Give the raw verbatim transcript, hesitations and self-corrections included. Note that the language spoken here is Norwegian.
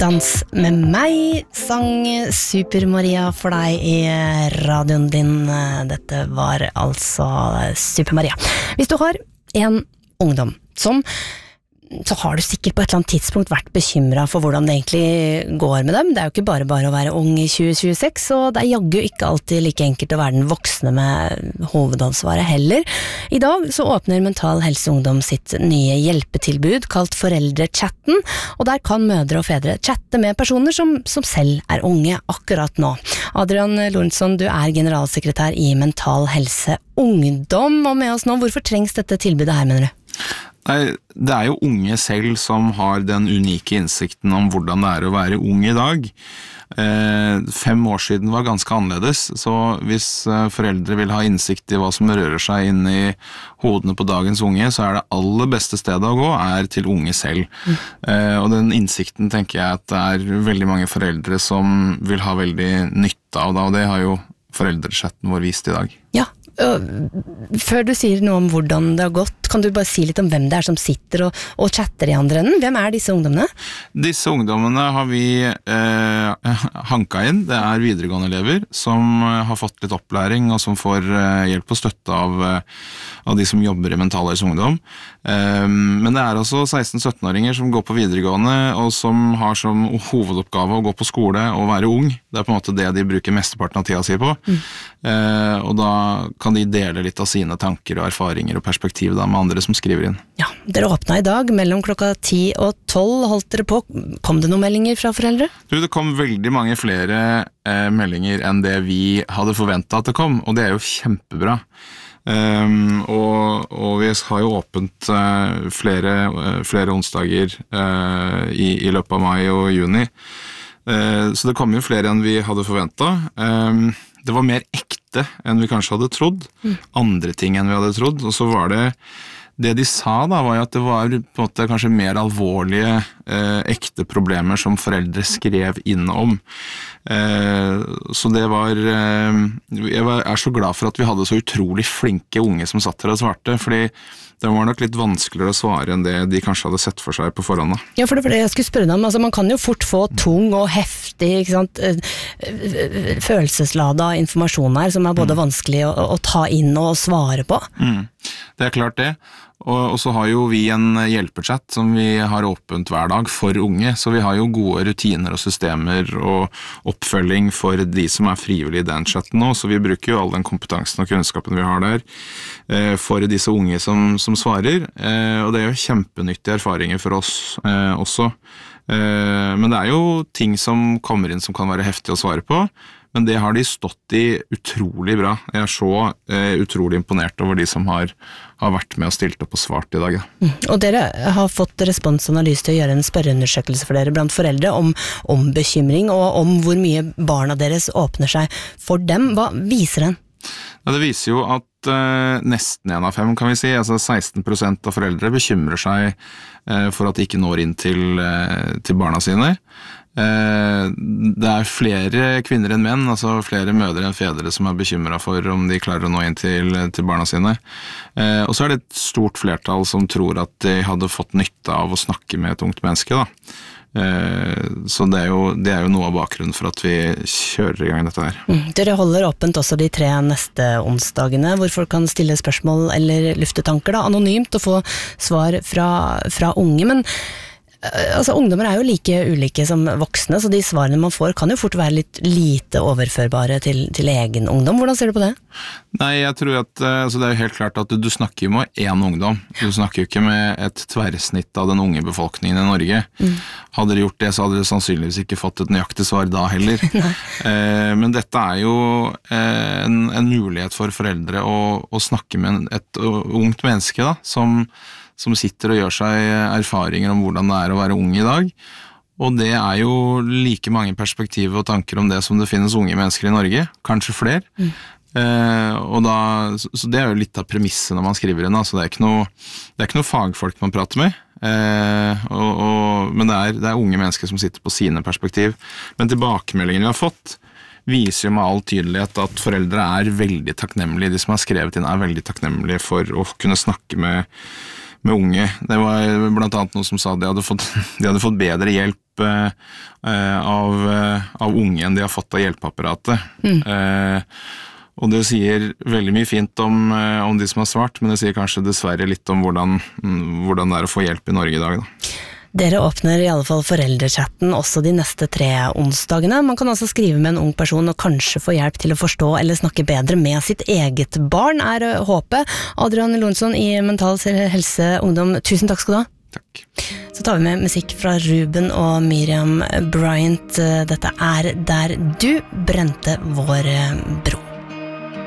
Dans med meg, sang Super Maria for deg i radioen din. Dette var altså Super Maria. Hvis du har en ungdom som så har du sikkert på et eller annet tidspunkt vært bekymret for hvordan det egentlig går med dem. Det er jo ikke bare bare å være ung i tjue tjueseks, og det er jaggu ikke alltid like enkelt å være den voksne med hovedansvaret heller. I dag så åpner Mental Helse Ungdom sitt nye hjelpetilbud kalt Foreldrechatten, og der kan mødre og fedre chatte med personer som, som selv er unge akkurat nå. Adrian Lorentzon, du er generalsekretær i Mental Helse Ungdom, og med oss nå, hvorfor trengs dette tilbudet her, mener du? Nei, det er jo unge selv som har den unike innsikten om hvordan det er å være ung i dag. Eh, fem år siden var ganske annerledes, så hvis eh, foreldre vil ha innsikt i hva som rører seg inn i hodene på dagens unge, så er det aller beste stedet å gå er til unge selv. Mm. Eh, og den innsikten tenker jeg at det er veldig mange foreldre som vil ha veldig nytte av det, og det har jo foreldrechatten vår vist i dag. Ja. Før du sier noe om hvordan det har gått, kan du bare si litt om hvem det er som sitter og, og chatter i andre enden? Hvem er disse ungdommene? Disse ungdommene har vi eh, hanka inn. Det er videregående elever som har fått litt opplæring og som får eh, hjelp og støtte av, av de som jobber i Mental Helse Ungdom. Eh, men det er også seksten-sytten-åringer som går på videregående og som har som hovedoppgave å gå på skole og være ung. Det er på en måte det de bruker mesteparten av tida si på. Mm. Eh, og da kan de dele litt av sine tanker og erfaringer og perspektiv da, med andre som skriver inn. Ja, dere åpna i dag mellom klokka ti og tolv, holdt dere på. Kom det noen meldinger fra foreldre? Du, det kom veldig mange flere eh, meldinger enn det vi hadde forventet at det kom, og det er jo kjempebra. Um, og, og vi har jo åpent uh, flere, uh, flere onsdager uh, i, i løpet av mai og juni. Uh, så det kom jo flere enn vi hadde forventet. Um, det var mer ekte enn vi kanskje hadde trodd, mm. andre ting enn vi hadde trodd, og så var det, det de sa da, var jo at det var på en måte kanskje mer alvorlige, eh, ekte problemer som foreldre skrev inn om. Eh, så det var, eh, jeg var, er så glad for at vi hadde så utrolig flinke unge som satt her og svarte, fordi det var nok litt vanskeligere å svare enn det de kanskje hadde sett for seg på forhånd. Ja, for det var det jeg skulle spørre deg om. Altså, man kan jo fort få tung og heftig, ikke sant, følelseslada informasjon her, som er både mm. vanskelig å, å ta inn og svare på. Mm. Det er klart det. Og, og så har jo vi en hjelpechat som vi har åpent hver dag for unge, så vi har jo gode rutiner og systemer og oppfølging for de som er frivillige i den chatten nå, så vi bruker jo all den kompetansen og kunnskapen vi har der eh, for disse unge som, som svarer, eh, og det er jo kjempenyttige erfaringer for oss eh, også. Eh, men det er jo ting som kommer inn som kan være heftig å svare på, men det har de stått i utrolig bra. Jeg er så eh, utrolig imponert over de som har, har vært med og stilt opp og svart i dag. Ja. Mm. Og dere har fått Respons og Analyse til å gjøre en spørreundersøkelse for dere blant foreldre om, om bekymring og om hvor mye barna deres åpner seg for dem. Hva viser den? Ja, det viser jo at eh, nesten en av fem, kan vi si, altså seksten prosent av foreldre bekymrer seg eh, for at de ikke når inn til, eh, til barna sine. Det er flere kvinner enn menn, altså flere mødre enn fedre som er bekymret for om de klarer å nå inn til, til barna sine. Og så er det et stort flertall som tror at de hadde fått nytte av å snakke med et ungt menneske, da. Så det er, jo, det er jo noe av bakgrunnen for at vi kjører i gang dette her. Mm. Dere holder åpent også de tre neste onsdagene, hvor folk kan stille spørsmål eller luftetanker, da, anonymt, og få svar fra, fra unge, men altså, ungdommer er jo like ulike som voksne, så de svarene man får kan jo fort være litt lite overførbare til, til egen ungdom. Hvordan ser du på det? Nei, jeg tror at altså, det er jo helt klart at du, du snakker jo med én ungdom. Du snakker jo ikke med et tverrsnitt av den unge befolkningen i Norge. Mm. Hadde de gjort det, så hadde de sannsynligvis ikke fått et nøyaktig svar da heller. eh, men dette er jo eh, en, en mulighet for foreldre å, å snakke med en, et ungt menneske da, som som sitter og gjør seg erfaringer om hvordan det er å være ung i dag. Og det er jo like mange perspektiver og tanker om det som det finnes unge mennesker i Norge, kanskje flere. Mm. Eh, og da, så det er jo litt av premisset når man skriver inn, altså det er ikke noe, det er ikke noe fagfolk man prater med, eh, og, og, men det er, det er unge mennesker som sitter på sine perspektiv. Men tilbakemeldingene vi har fått, viser jo med all tydelighet at foreldre er veldig takknemlige. De som har skrevet inn er veldig takknemlige for å kunne snakke med med unge. Det var blant annet noen som sa at de hadde fått, de hadde fått bedre hjelp hjelp eh, av, av unge enn de har fått av hjelpeapparatet. Mm. Eh, og det sier veldig mye fint om, om de som har svart, men det sier kanskje dessverre litt om hvordan, hvordan det er å få hjelp i Norge i dag, da. Dere åpner i alle fall foreldrechatten også de neste tre onsdagene. Man kan altså skrive med en ung person og kanskje få hjelp til å forstå eller snakke bedre med sitt eget barn, er håpet. Adrian Lonsson i Mental Helse Ungdom, tusen takk skal du ha. Takk. Så tar vi med musikk fra Ruben og Miriam Bryant. Dette er Der du brente vår bro.